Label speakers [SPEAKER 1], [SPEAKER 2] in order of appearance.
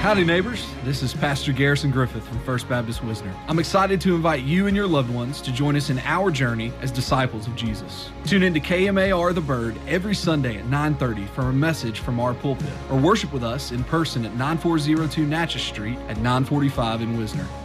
[SPEAKER 1] Howdy, neighbors. This is Pastor Garrison Griffith from First Baptist Wisner. I'm excited to invite you and your loved ones to join us in our journey as disciples of Jesus. Tune in to KMAR The Bird every Sunday at 9:30 for a message from our pulpit, or worship with us in person at 9402 Natchez Street at 945 in Wisner.